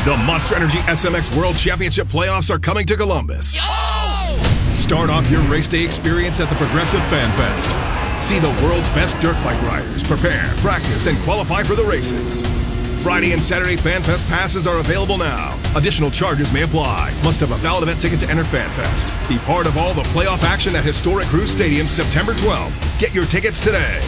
The Monster Energy SMX World Championship playoffs are coming to Columbus. Start off your race day experience at the Progressive Fan Fest. See the world's best dirt bike riders prepare, practice, and qualify for the races. Friday and Saturday Fan Fest passes are available now. Additional charges may apply. Must have a valid event ticket to enter Fan Fest. Be part of all the playoff action at Historic Cruise Stadium September 12th. Get your tickets today.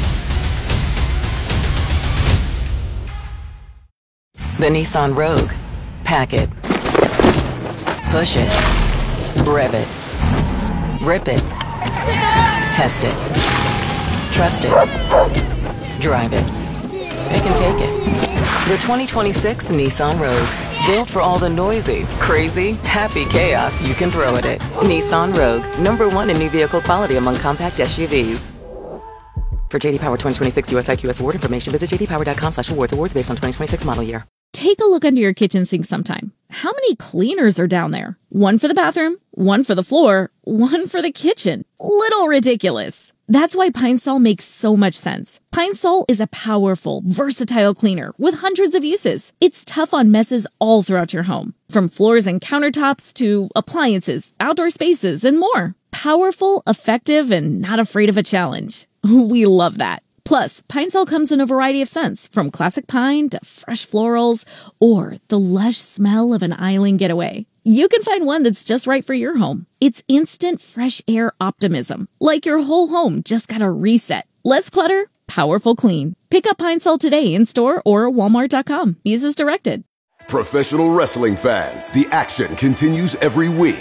The Nissan Rogue. Pack it. Push it. Rev it. Rip it. Test it. Trust it. Drive it. It can take it. The 2026 Nissan Rogue. Built for all the noisy, crazy, happy chaos you can throw at it. Nissan Rogue. #1 in new vehicle quality among compact SUVs. For JD Power 2026 US IQS award information, visit jdpower.com/awards. Awards based on 2026 model year. Take a look under your kitchen sink sometime. How many cleaners are down there? One for the bathroom, one for the floor, one for the kitchen. Little ridiculous. That's why Pine Sol makes so much sense. Pine Sol is a powerful, versatile cleaner with hundreds of uses. It's tough on messes all throughout your home, from floors and countertops to appliances, outdoor spaces, and more. Powerful, effective, and not afraid of a challenge. We love that. Plus, Pine Sol comes in a variety of scents, from classic pine to fresh florals, or the lush smell of an island getaway. You can find one that's just right for your home. It's instant fresh air optimism, like your whole home just got a reset. Less clutter, powerful clean. Pick up Pine Sol today in store or walmart.com. Use as directed. Professional wrestling fans, the action continues every week.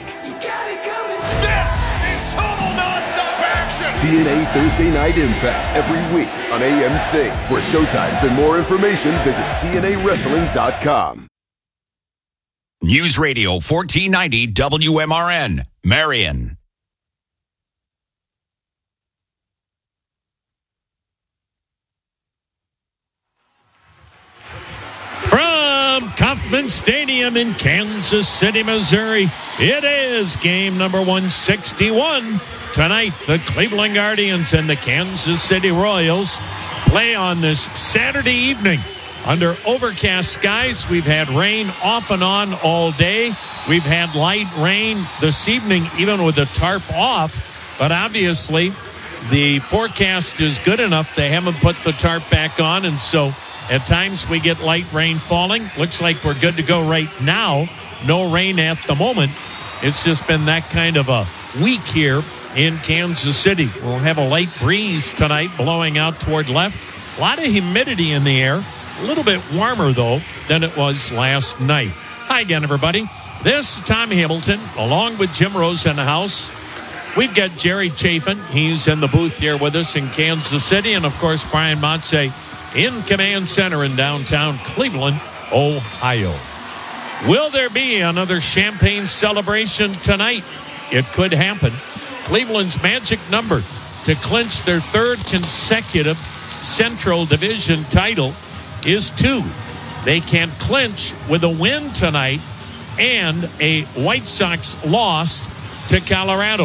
TNA Thursday Night Impact every week on AMC. For showtimes and more information, visit TNAWrestling.com. News Radio 1490 WMRN, Marion. From Kauffman Stadium in Kansas City, Missouri, it is game number 161. Tonight, the Cleveland Guardians and the Kansas City Royals play on this Saturday evening under overcast skies. We've had rain off and on all day. We've had light rain this evening, even with the tarp off. But obviously, the forecast is good enough. They haven't put the tarp back on, and so at times we get light rain falling. Looks like we're good to go right now. No rain at the moment. It's just been that kind of a week here in Kansas City. We'll have a light breeze tonight blowing out toward left. A lot of humidity in the air. A little bit warmer, though, than it was last night. Hi again, everybody. This is Tom Hamilton, along with Jim Rose in the house. We've got Jerry Chafin. He's in the booth here with us in Kansas City. And, of course, Brian Montse in Command Center in downtown Cleveland, Ohio. Will there be another champagne celebration tonight? It could happen. Cleveland's magic number to clinch their third consecutive Central Division title is 2. They can clinch with a win tonight and a White Sox loss to Colorado.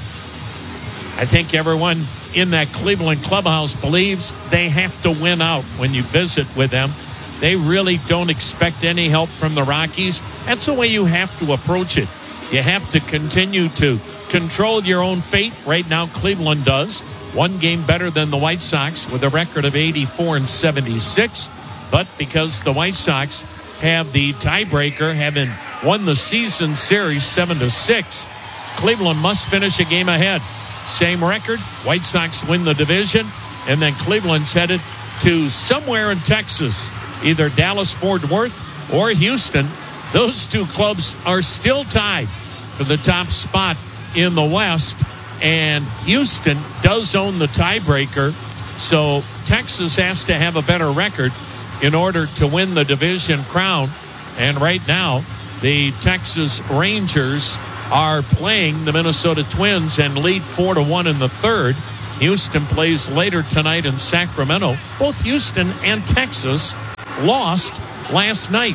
I think everyone in that Cleveland clubhouse believes they have to win out when you visit with them. They really don't expect any help from the Rockies. That's the way you have to approach it. You have to continue to control your own fate. Right now, Cleveland does. One game better than the White Sox with a record of 84-76. But because the White Sox have the tiebreaker, having won the season series 7-6, Cleveland must finish a game ahead. Same record. White Sox win the division, and then Cleveland's headed to somewhere in Texas, either Dallas-Fort Worth or Houston. Those two clubs are still tied for the top spot in the West, and Houston does own the tiebreaker, so Texas has to have a better record in order to win the division crown. And right now, the Texas Rangers are playing the Minnesota Twins and lead 4-1 in the third. Houston plays later tonight in Sacramento. Both Houston and Texas lost last night.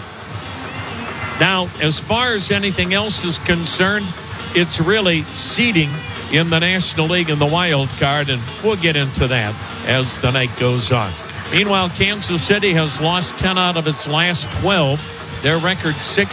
Now, as far as anything else is concerned, it's really seeding in the National League and the wild card, and we'll get into that as the night goes on. Meanwhile, Kansas City has lost 10 out of its last 12. Their record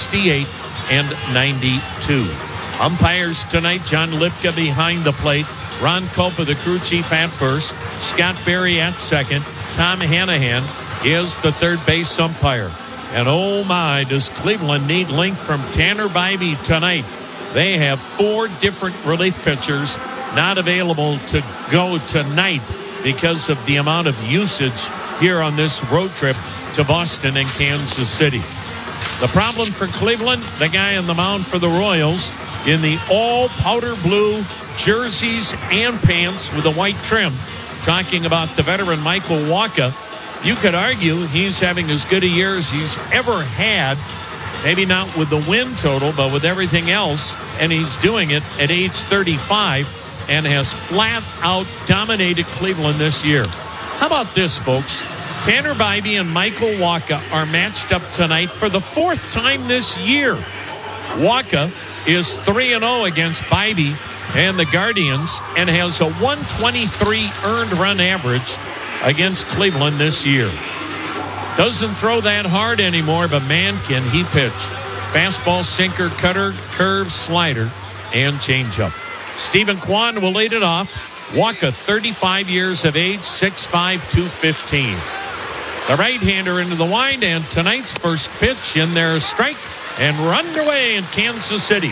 68-92. Umpires tonight, John Lipka behind the plate. Ron Copa, the crew chief, at first. Scott Berry at second. Tom Hanahan is the third base umpire. And oh my, does Cleveland need length from Tanner Bybee tonight. They have 4 different relief pitchers not available to go tonight because of the amount of usage here on this road trip to Boston and Kansas City. The problem for Cleveland, the guy on the mound for the Royals in the all powder blue jerseys and pants with a white trim, talking about the veteran Michael Wacha. You could argue he's having as good a year as he's ever had, maybe not with the win total, but with everything else, and he's doing it at age 35 and has flat out dominated Cleveland this year. How about this, folks? Tanner Bybee and Michael Wacha are matched up tonight for the 4th time this year. Wacha is 3-0 against Bybee and the Guardians and has a 123 earned run average against Cleveland this year. Doesn't throw that hard anymore, but man, can he pitch. Fastball, sinker, cutter, curve, slider, and changeup. Stephen Kwan will lead it off. Wacha, 35 years of age, 6'5", 215. The right-hander into the wind, and tonight's first pitch in their strike, and we're underway in Kansas City.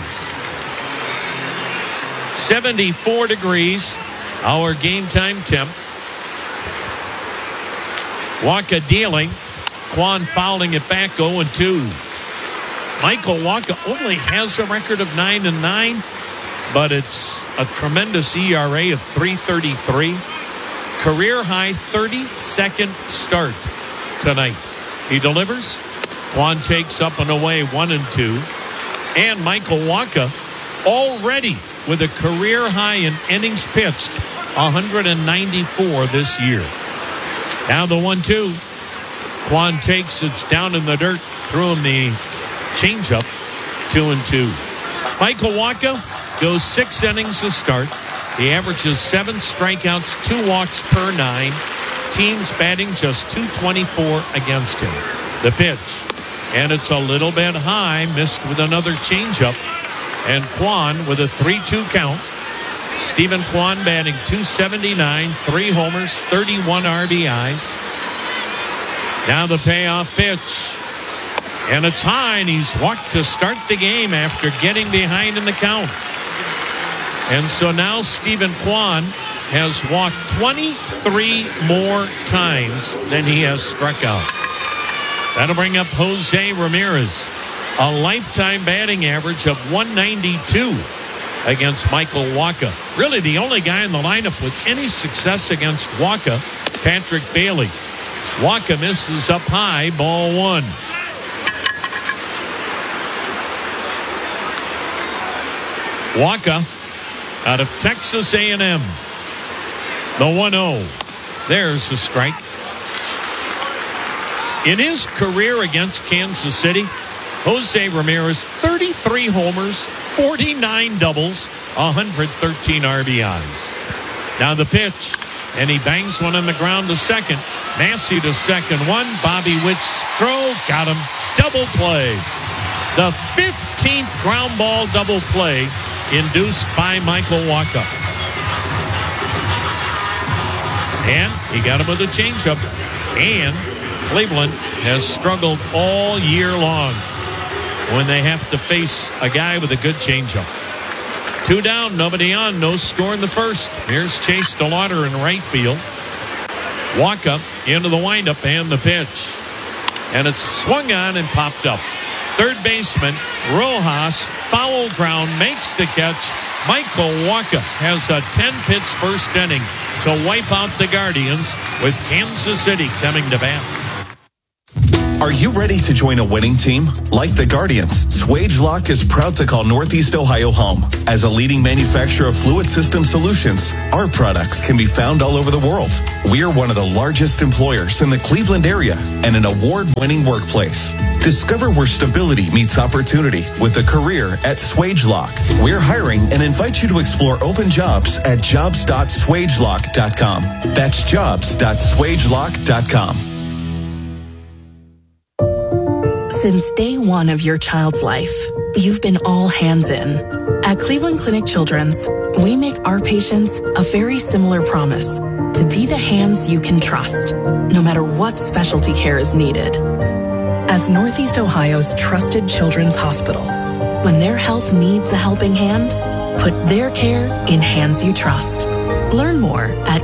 74 degrees, our game time temp. Wacha dealing. Kwan fouling it back 0-2. Michael Wacha only has a record of 9-9, but it's a tremendous ERA of 3.33. Career high 32nd start tonight. He delivers. Kwan takes up and away 1-2. And Michael Wacha already with a career high in innings pitched, 194 this year. Now the 1-2. Kwan takes it's down in the dirt. Threw him the changeup. 2-2. Michael Wacha goes 6 innings to start. He averages 7 strikeouts, 2 walks per 9. Teams batting just .224 against him. The pitch. And it's a little bit high. Missed with another changeup. And Kwan with a 3-2 count. Stephen Kwan batting .279, 3 homers, 31 RBIs. Now the payoff pitch. And it's high, and he's walked to start the game after getting behind in the count. And so now Stephen Kwan has walked 23 more times than he has struck out. That'll bring up Jose Ramirez. A lifetime batting average of 192 against Michael Wacha. Really the only guy in the lineup with any success against Wacha, Patrick Bailey. Wacha misses up high, ball 1. Wacha out of Texas A&M. The 1-0. There's a strike. In his career against Kansas City, Jose Ramirez, 33 homers, 49 doubles, 113 RBIs. Now the pitch, and he bangs one on the ground to second. Massey to second, 1. Bobby Witt's throw, got him. Double play. The 15th ground ball double play induced by Michael Wacha. And he got him with a changeup. And Cleveland has struggled all year long when they have to face a guy with a good changeup. 2 down, nobody on, no score in the first. Here's Chase DeLauder in right field. Wacha into the windup and the pitch. And it's swung on and popped up. Third baseman Rojas, foul ground, makes the catch. Michael Wacha has a 10-pitch first inning to wipe out the Guardians, with Kansas City coming to bat. Are you ready to join a winning team? Like the Guardians, Swagelok is proud to call Northeast Ohio home. As a leading manufacturer of fluid system solutions, our products can be found all over the world. We are one of the largest employers in the Cleveland area and an award-winning workplace. Discover where stability meets opportunity with a career at Swagelok. We're hiring and invite you to explore open jobs at jobs.swagelok.com. That's jobs.swagelok.com. Since day one of your child's life, you've been all hands in. At Cleveland Clinic Children's, we make our patients a very similar promise to be the hands you can trust, no matter what specialty care is needed. As Northeast Ohio's trusted children's hospital, when their health needs a helping hand, put their care in hands you trust. Learn more at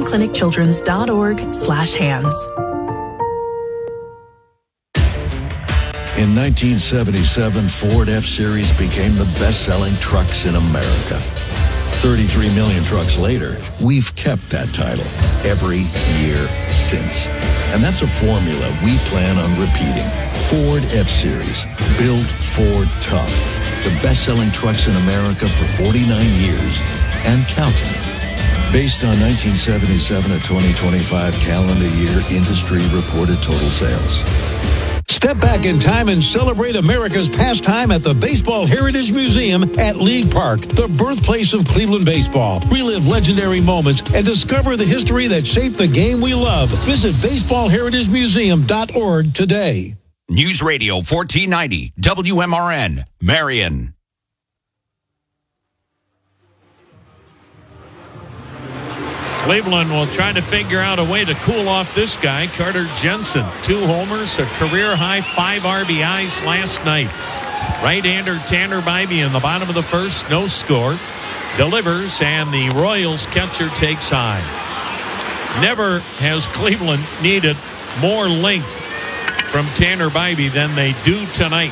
clevelandclinicchildrens.org/hands. In 1977, Ford F-Series became the best-selling trucks in America. 33 million trucks later, we've kept that title every year since. And that's a formula we plan on repeating. Ford F-Series, built Ford tough. The best-selling trucks in America for 49 years and counting. Based on 1977 to 2025 calendar year industry reported total sales. Step back in time and celebrate America's pastime at the Baseball Heritage Museum at League Park, the birthplace of Cleveland baseball. Relive legendary moments and discover the history that shaped the game we love. Visit baseballheritagemuseum.org today. News Radio 1490 WMRN, Marion. Cleveland will try to figure out a way to cool off this guy, Carter Jensen. 2 homers, a career-high 5 RBIs last night. Right-hander Tanner Bybee in the bottom of the first, no score. Delivers, and the Royals catcher takes high. Never has Cleveland needed more length from Tanner Bybee than they do tonight.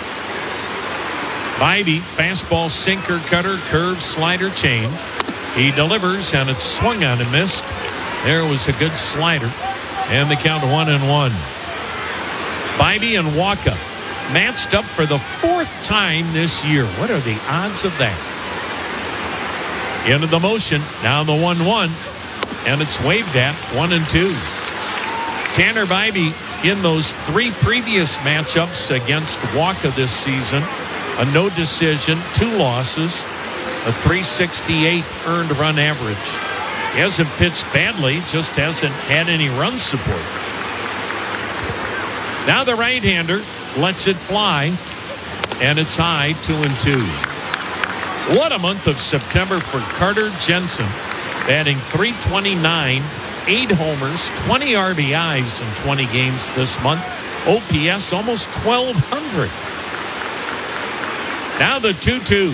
Bybee, fastball, sinker, cutter, curve, slider, change. He delivers, and it's swung on and missed. There was a good slider, and the count 1-1. Bybee and Waka matched up for the 4th time this year. What are the odds of that? Into the motion, now the 1-1, and it's waved at 1-2. Tanner Bybee in those 3 previous matchups against Waka this season, a no decision, 2 losses, a 368 earned run average. He hasn't pitched badly, just hasn't had any run support. Now the right-hander lets it fly, and it's high, 2-2. What a month of September for Carter Jensen, batting .329, 8 homers, 20 RBIs in 20 games this month. OPS almost 1,200. Now the 2-2.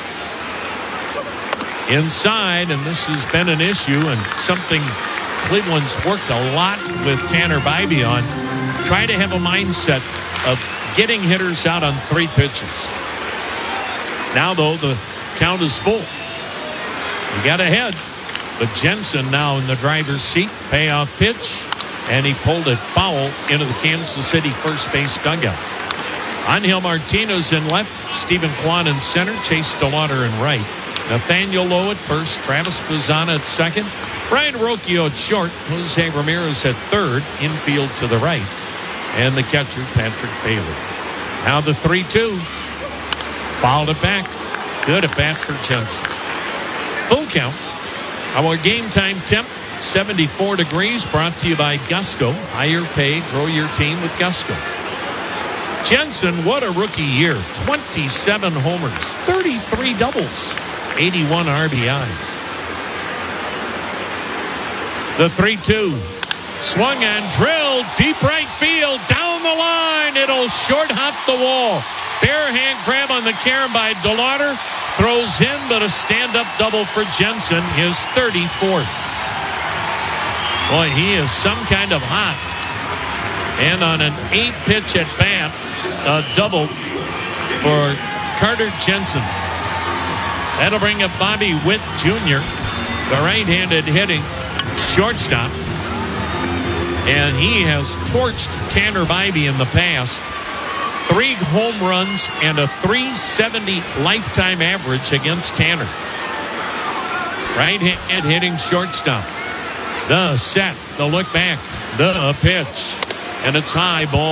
Inside, and this has been an issue and something Cleveland's worked a lot with Tanner Bybee on. Try to have a mindset of getting hitters out on 3 pitches. Now, though, the count is full. He got ahead, but Jensen now in the driver's seat. Payoff pitch, and he pulled it foul into the Kansas City first base dugout. Angel Martinez in left, Stephen Kwan in center, Chase DeLauder in right. Nathaniel Lowe at first, Travis Bazzana at second, Brian Rocchio at short, Jose Ramirez at third, infield to the right, and the catcher, Patrick Bailey. Now the 3-2. Fouled it back. Good at bat for Jensen. Full count. Our game time temp, 74 degrees, brought to you by Gusto. Higher pay, grow your team with Gusto. Jensen, what a rookie year. 27 homers, 33 doubles. 81 RBIs. The 3-2. Swung and drilled. Deep right field. Down the line. It'll short hop the wall. Bare hand grab on the carom by DeLauder. Throws in, but a stand-up double for Jensen. His 34th. Boy, he is some kind of hot. And on an 8-pitch at bat, a double for Carter Jensen. That'll bring up Bobby Witt Jr., the right-handed hitting shortstop. And he has torched Tanner Bybee in the past. 3 home runs and a .370 lifetime average against Tanner. Right-handed hitting shortstop. The set, the look back, the pitch. And it's high ball.